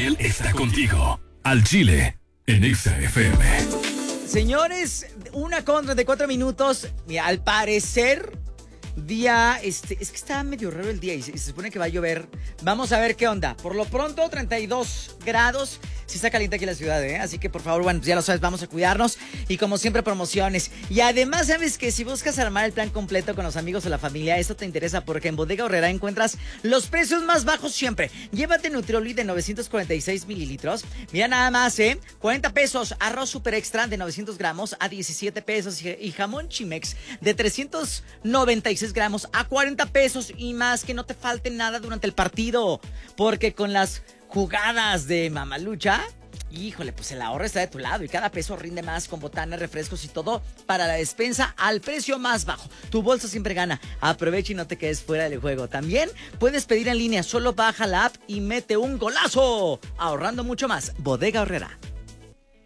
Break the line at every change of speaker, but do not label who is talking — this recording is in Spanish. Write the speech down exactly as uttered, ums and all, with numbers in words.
Él está contigo. Al Chile, en Exa F M.
Señores, una con treinta y cuatro minutos. Mira, al parecer, día, este, es que está medio raro el día y se, se supone que va a llover. Vamos a ver qué onda. Por lo pronto, treinta y dos grados. Sí está caliente aquí la ciudad, ¿eh? Así que, por favor, bueno, ya lo sabes, vamos a cuidarnos. Y como siempre, promociones. Y además, sabes que si buscas armar el plan completo con los amigos o la familia, esto te interesa porque en Bodega Aurrerá encuentras los precios más bajos siempre. Llévate Nutrioli de novecientos cuarenta y seis mililitros. Mira nada más, ¿eh? cuarenta pesos. Arroz super extra de novecientos gramos a diecisiete pesos. Y jamón Chimex de trescientos noventa y seis gramos a cuarenta pesos. Y más, que no te falte nada durante el partido. Porque con las jugadas de Mamalucha, híjole, pues el ahorro está de tu lado y cada peso rinde más con botanas, refrescos y todo para la despensa al precio más bajo. Tu bolsa siempre gana. Aprovecha y no te quedes fuera del juego. También puedes pedir en línea, solo baja la app y mete un golazo, ahorrando mucho más. Bodega Aurrerá.